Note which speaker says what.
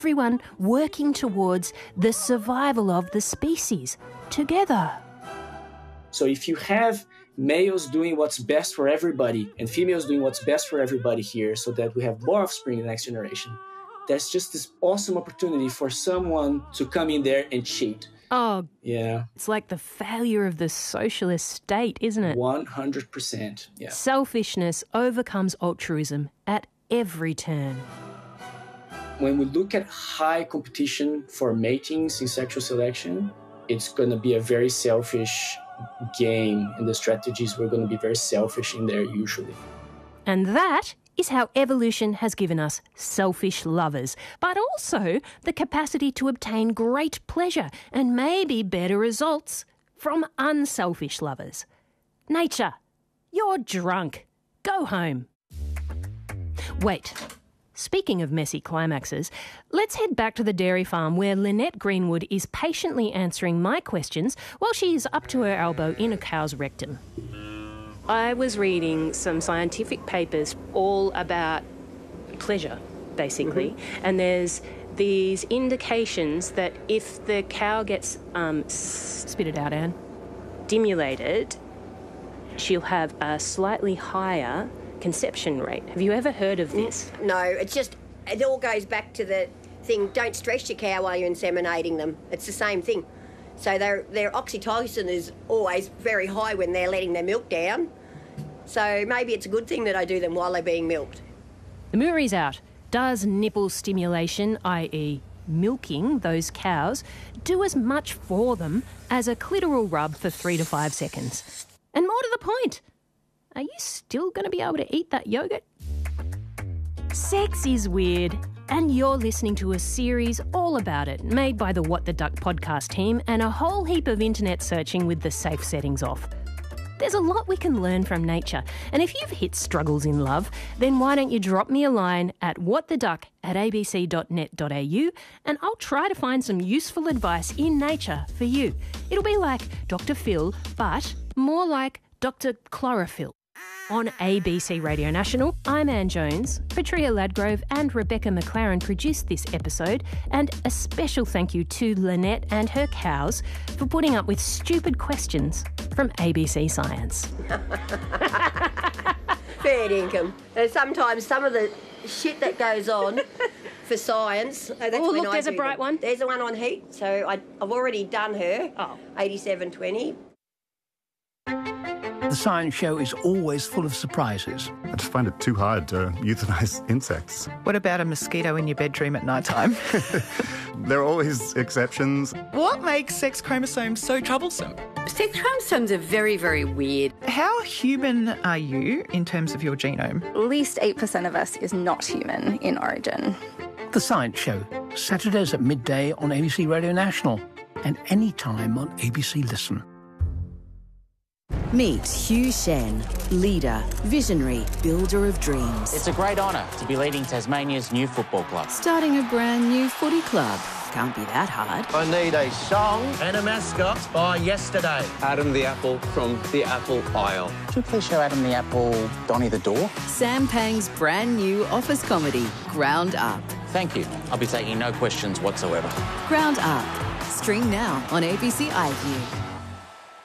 Speaker 1: Everyone working towards the survival of the species together.
Speaker 2: So if you have males doing what's best for everybody and females doing what's best for everybody here so that we have more offspring in the next generation, there's just this awesome opportunity for someone to come in there and cheat.
Speaker 1: Oh,
Speaker 2: yeah.
Speaker 1: It's like the failure of the socialist state, isn't it?
Speaker 2: 100%, yeah.
Speaker 1: Selfishness overcomes altruism at every turn.
Speaker 2: When we look at high competition for matings in sexual selection, it's going to be a very selfish game, and the strategies were going to be very selfish in there usually.
Speaker 1: And that is how evolution has given us selfish lovers, but also the capacity to obtain great pleasure and maybe better results from unselfish lovers. Nature, you're drunk. Go home. Wait. Speaking of messy climaxes, let's head back to the dairy farm where Lynette Greenwood is patiently answering my questions while she is up to her elbow in a cow's rectum. I was reading some scientific papers all about pleasure, basically, and there's these indications that if the cow gets spit it out, Anne, stimulated, she'll have a slightly higher conception rate. Have you ever heard of this?
Speaker 3: No, it all goes back to the thing, don't stress your cow while you're inseminating them. It's the same thing. So their oxytocin is always very high when they're letting their milk down. So maybe it's a good thing that I do them while they're being milked.
Speaker 1: The jury's out. Does nipple stimulation, i.e. milking those cows, do as much for them as a clitoral rub for 3 to 5 seconds? And more to the point, are you still going to be able to eat that yogurt? Sex is weird, and you're listening to a series all about it, made by the What the Duck podcast team and a whole heap of internet searching with the safe settings off. There's a lot we can learn from nature, and if you've hit struggles in love, then why don't you drop me a line at whattheduck@abc.net.au and I'll try to find some useful advice in nature for you. It'll be like Dr. Phil, but more like Dr. Chlorophyll. On ABC Radio National, I'm Anne Jones. Petria Ladgrove and Rebecca McLaren produced this episode, and a special thank you to Lynette and her cows for putting up with stupid questions from ABC Science.
Speaker 3: Fair dinkum. Sometimes some of the shit that goes on for science...
Speaker 1: Oh, look, there's a bright one.
Speaker 3: There's the one on heat, so I've already done her, 8720.
Speaker 4: The Science Show is always full of surprises.
Speaker 5: I just find it too hard to euthanize insects.
Speaker 6: What about a mosquito in your bedroom at night time?
Speaker 5: There are always exceptions.
Speaker 6: What makes sex chromosomes so troublesome?
Speaker 7: Sex chromosomes are very, very weird.
Speaker 6: How human are you in terms of your genome?
Speaker 8: At least 8% of us is not human in origin.
Speaker 4: The Science Show, Saturdays at midday on ABC Radio National and any time on ABC Listen.
Speaker 9: Meet Hugh Shen, leader, visionary, builder of dreams.
Speaker 10: It's a great honour to be leading Tasmania's new football club.
Speaker 9: Starting a brand new footy club. Can't be that hard.
Speaker 11: I need a song
Speaker 12: and a mascot by yesterday.
Speaker 11: Adam the Apple from the Apple Isle.
Speaker 10: Could you please show Adam the Apple Donny the Door?
Speaker 9: Sam Pang's brand new office comedy, Ground Up.
Speaker 10: Thank you. I'll be taking no questions whatsoever.
Speaker 9: Ground Up. Stream now on ABC iView.